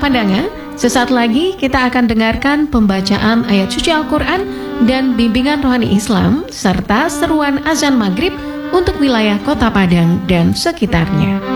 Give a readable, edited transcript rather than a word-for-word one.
Pandangan, sesaat lagi kita akan dengarkan pembacaan ayat suci Al-Quran dan bimbingan rohani Islam serta seruan azan maghrib untuk wilayah Kota Padang dan sekitarnya.